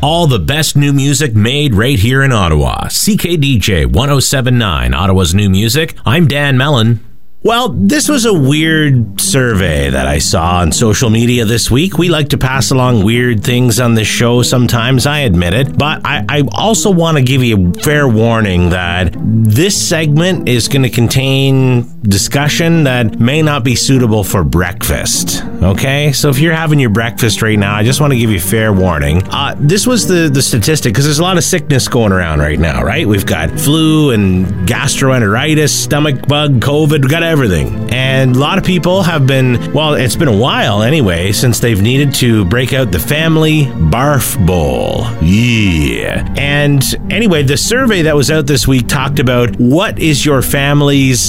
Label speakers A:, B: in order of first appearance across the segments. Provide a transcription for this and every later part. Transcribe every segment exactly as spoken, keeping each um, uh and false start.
A: All the best new music made right here in Ottawa. C K D J one oh seven point nine, Ottawa's new music. I'm Dan Mellon. Well, this was a weird survey that I saw on social media this week. We like to pass along weird things on this show sometimes, I admit it. But I, I also want to give you a fair warning that this segment is going to contain discussion that may not be suitable for breakfast. Okay? So if you're having your breakfast right now, I just want to give you fair warning. Uh, this was the, the statistic, because there's a lot of sickness going around right now, right? We've got flu and gastroenteritis, stomach bug, COVID, we got everything. Everything. And a lot of people have been, well, it's been a while anyway, since they've needed to break out the family barf bowl. Yeah. And anyway, the survey that was out this week talked about what is your family's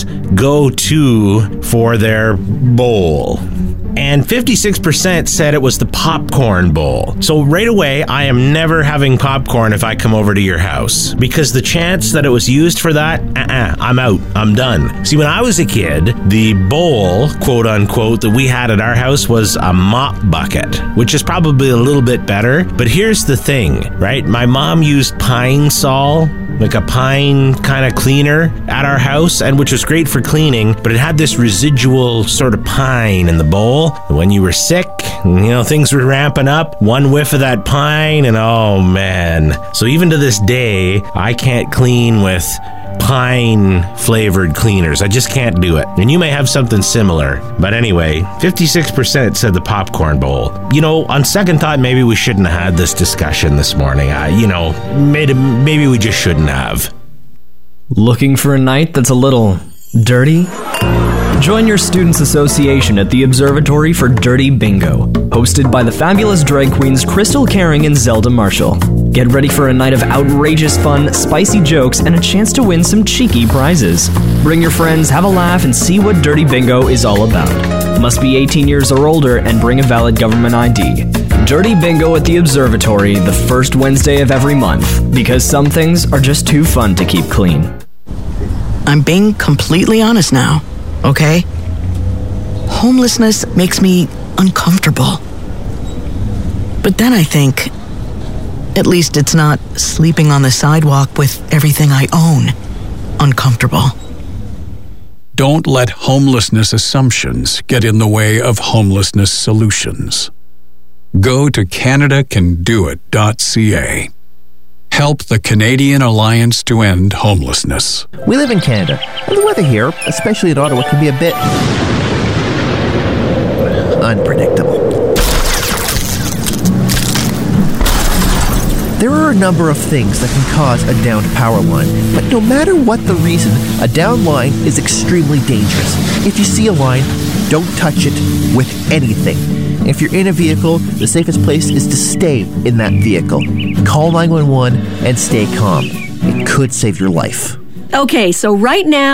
A: go-to for their bowl. And fifty-six percent said it was the popcorn bowl. So right away, I am never having popcorn if I come over to your house, because the chance that it was used for that, uh-uh, I'm out. I'm done. See, when I was a kid, the bowl, quote unquote, that we had at our house was a mop bucket, which is probably a little bit better. But here's the thing, right? My mom used Pine Sol, like a pine kind of cleaner at our house, and which was great for cleaning, but it had this residual sort of pine in the bowl. When you were sick, you know, things were ramping up, one whiff of that pine, and oh man. So even to this day, I can't clean with pine flavored cleaners. I just can't do it. And you may have something similar. But anyway, fifty-six percent said the popcorn bowl. You know, on second thought, maybe we shouldn't have had this discussion this morning. Uh, you know, maybe, maybe we just shouldn't have.
B: Looking for a night that's a little dirty? Join your Students' Association at the Observatory for Dirty Bingo, hosted by the fabulous drag queens Crystal Caring and Zelda Marshall. Get ready for a night of outrageous fun, spicy jokes, and a chance to win some cheeky prizes. Bring your friends, have a laugh, and see what Dirty Bingo is all about. Must be eighteen years or older and bring a valid government I D. Dirty Bingo at the Observatory the first Wednesday of every month, because some things are just too fun to keep clean.
C: I'm being completely honest now. Okay? Homelessness makes me uncomfortable. But then I think, at least it's not sleeping on the sidewalk with everything I own uncomfortable.
D: Don't let homelessness assumptions get in the way of homelessness solutions. Go to Canada Can Do It dot C A. Help the Canadian Alliance to End Homelessness.
E: We live in Canada, and the weather here, especially in Ottawa, can be a bit unpredictable. There are a number of things that can cause a downed power line, but no matter what the reason, a downed line is extremely dangerous. If you see a line, don't touch it with anything. If you're in a vehicle, the safest place is to stay in that vehicle. Call nine one one and stay calm. It could save your life.
F: Okay, so right now,